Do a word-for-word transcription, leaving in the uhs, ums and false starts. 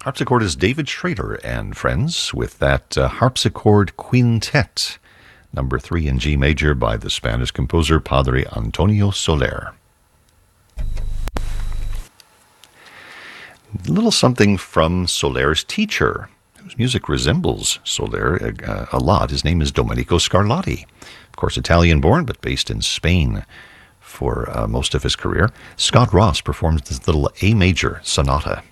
Harpsichord is David Schrader and friends with that uh, harpsichord quintet, number three in G major by the Spanish composer Padre Antonio Soler. A little something from Soler's teacher, whose music resembles Soler a, a lot. His name is Domenico Scarlatti. Of course, Italian-born, but based in Spain for uh, most of his career. Scott Ross performs this little A major sonata.